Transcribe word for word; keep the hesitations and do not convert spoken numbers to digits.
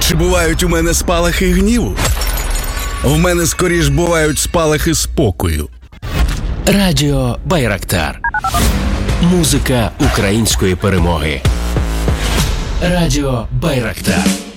Чи бувають у мене спалахи гніву? В мене скоріш бувають спалахи спокою. Радіо Байрактар. Музика української перемоги. Радіо Байрактар.